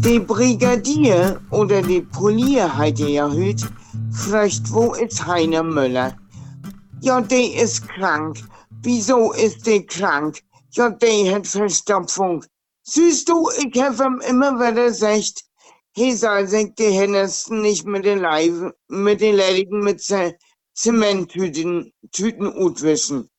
Die Brigadier oder die Polier heute ja heute fragt, wo ist Heiner Müller? Ja, der ist krank. Wieso ist der krank? Ja, der hat Verstopfung. Siehst du, ich habe ihm immer wieder gesagt, he soll sich die Hennesten nicht mit den Leiben, mit den Ledigen mit Zementtüten Tüten utwischen.